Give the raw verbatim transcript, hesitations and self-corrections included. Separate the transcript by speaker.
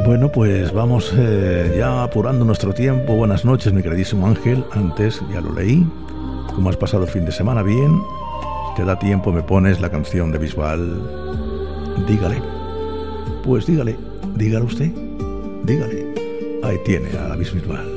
Speaker 1: Bueno, pues vamos eh, ya apurando nuestro tiempo. Buenas noches, mi queridísimo Ángel. Antes ya lo leí. ¿Cómo has pasado el fin de semana? Bien. Si te da tiempo, me pones la canción de Bisbal. Dígale. Pues dígale. Dígale usted. Dígale. Ahí tiene a la Bisbal.